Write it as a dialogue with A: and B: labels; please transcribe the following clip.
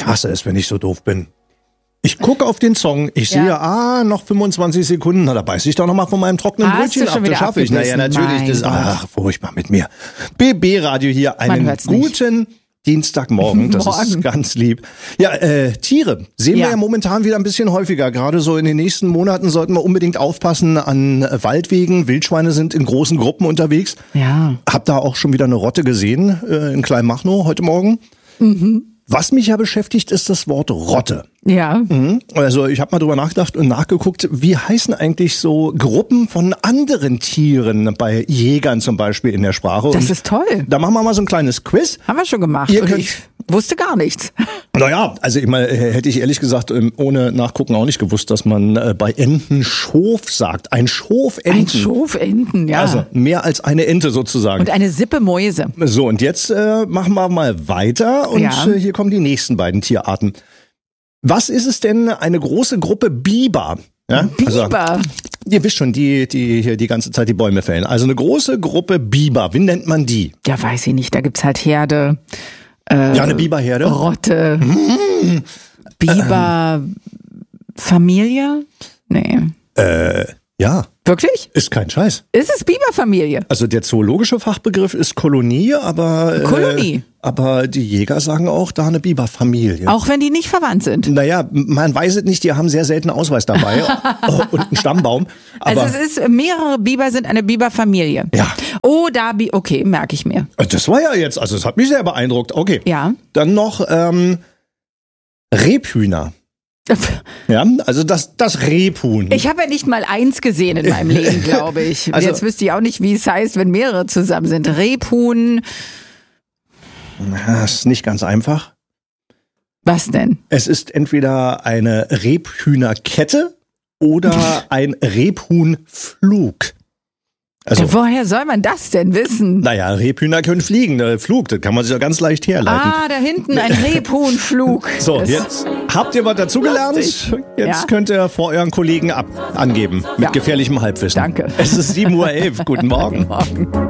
A: Ich hasse es, wenn ich so doof bin. Ich gucke auf den Song, ich sehe, noch 25 Sekunden, da beiß ich doch noch mal von meinem trockenen Brötchen ab, das schaffe ich. Naja, natürlich, furchtbar mit mir. BB-Radio hier, einen guten Dienstagmorgen, das ist ganz lieb. Ja, Tiere sehen wir ja momentan wieder ein bisschen häufiger. Gerade so in den nächsten Monaten sollten wir unbedingt aufpassen an Waldwegen. Wildschweine sind in großen Gruppen unterwegs. Ja. Hab da auch schon wieder eine Rotte gesehen in Kleinmachnow heute Morgen. Mhm. Was mich ja beschäftigt, ist das Wort Rotte. Ja. Also ich habe mal drüber nachgedacht und nachgeguckt, wie heißen eigentlich so Gruppen von anderen Tieren bei Jägern zum Beispiel in der Sprache.
B: Das ist toll.
A: Da machen wir mal so ein kleines Quiz.
B: Haben wir schon gemacht. Und ich wusste gar nichts.
A: Naja, also ich meine, hätte ich ehrlich gesagt ohne Nachgucken auch nicht gewusst, dass man bei Enten Schof sagt. Ein Schofenten.
B: Ein Schofenten, ja.
A: Also mehr als eine Ente sozusagen.
B: Und eine Sippe Mäuse.
A: So, und jetzt machen wir mal weiter und hier kommen die nächsten beiden Tierarten. Was ist es denn, eine große Gruppe Biber? Ja?
B: Biber?
A: Also, ihr wisst schon, die hier die ganze Zeit die Bäume fällen. Also eine große Gruppe Biber, wie nennt man die?
B: Ja, weiß ich nicht, da gibt's halt Herde.
A: Eine Biberherde?
B: Rotte. Biberfamilie? Nee.
A: Ja.
B: Wirklich?
A: Ist kein Scheiß.
B: Ist es Biberfamilie?
A: Also der zoologische Fachbegriff ist Kolonie, aber
B: Kolonie.
A: Aber die Jäger sagen auch, da eine Biberfamilie.
B: Auch wenn die nicht verwandt sind?
A: Naja, man weiß es nicht, die haben sehr selten Ausweis dabei und einen Stammbaum. Aber
B: also es ist, mehrere Biber sind eine Biberfamilie.
A: Ja.
B: Oh, okay, merke ich mir.
A: Das war ja jetzt, also es hat mich sehr beeindruckt. Okay.
B: Ja.
A: Dann noch Rebhühner. Ja, also das Rebhuhn.
B: Ich habe ja nicht mal eins gesehen in meinem Leben, glaube ich. Also, jetzt wüsste ich auch nicht, wie es heißt, wenn mehrere zusammen sind. Rebhuhn.
A: Das ist nicht ganz einfach.
B: Was denn?
A: Es ist entweder eine Rebhühnerkette oder ein Rebhuhnflug.
B: Also, woher soll man das denn wissen?
A: Naja, Rebhühner können fliegen. Flug, das kann man sich ja ganz leicht herleiten.
B: Ah, da hinten ein Rebhuhnflug.
A: So, jetzt habt ihr was dazugelernt. Jetzt könnt ihr vor euren Kollegen angeben. Mit gefährlichem Halbwissen.
B: Danke.
A: Es ist 7:11 Uhr. Guten Morgen.
B: Guten Morgen.